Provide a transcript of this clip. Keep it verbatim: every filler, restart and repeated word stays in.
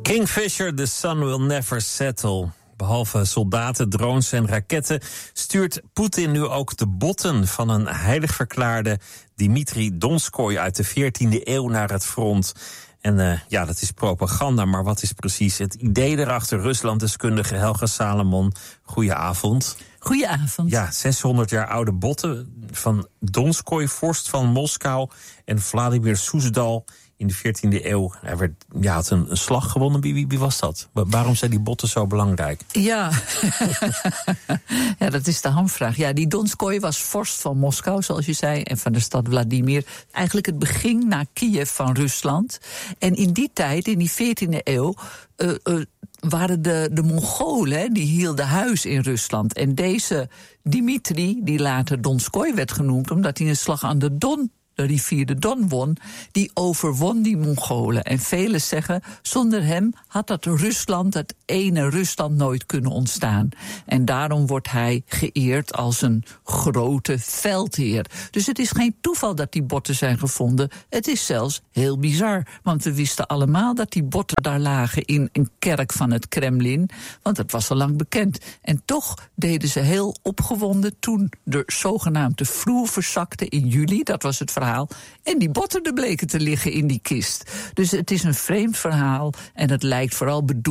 Kingfisher, the sun will never settle. Behalve soldaten, drones en raketten stuurt Poetin nu ook de botten van een heilig verklaarde Dmitri Donskoi uit de veertiende eeuw naar het front. En uh, ja, dat is propaganda, maar wat is precies het idee erachter? Ruslanddeskundige Helga Salomon, goedenavond. Goedenavond. Ja, zeshonderd jaar oude botten van Donskoi, vorst van Moskou, en Vladimir Soesdal in de veertiende eeuw. Hij werd, ja, had een, een slag gewonnen. Wie, wie, wie was dat? Waarom zijn die botten zo belangrijk? Ja, ja, dat is de hamvraag. Ja, die Donskoi was vorst van Moskou, zoals je zei, en van de stad Vladimir. Eigenlijk het begin na Kiev van Rusland. En in die tijd, in die veertiende eeuw, Uh, uh, waren de, de Mongolen, die hielden huis in Rusland. En deze Dmitri, die later Donskoi werd genoemd, omdat hij een slag aan de Don, de rivier de Don won, die overwon die Mongolen. En velen zeggen, zonder hem had dat Rusland, dat ene Rusland, nooit kunnen ontstaan. En daarom wordt hij geëerd als een grote veldheer. Dus het is geen toeval dat die botten zijn gevonden. Het is zelfs heel bizar. Want we wisten allemaal dat die botten daar lagen in een kerk van het Kremlin. Want dat was al lang bekend. En toch deden ze heel opgewonden toen de zogenaamde vloer verzakte in juli. Dat was het verhaal. En die botten er bleken te liggen in die kist. Dus het is een vreemd verhaal en het lijkt vooral bedoeld